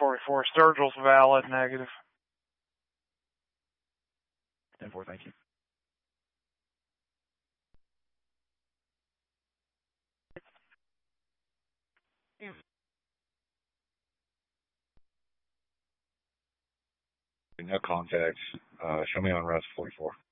44. Sturgill's valid, negative. 10-4, thank you. No contact. Show me on rest 44.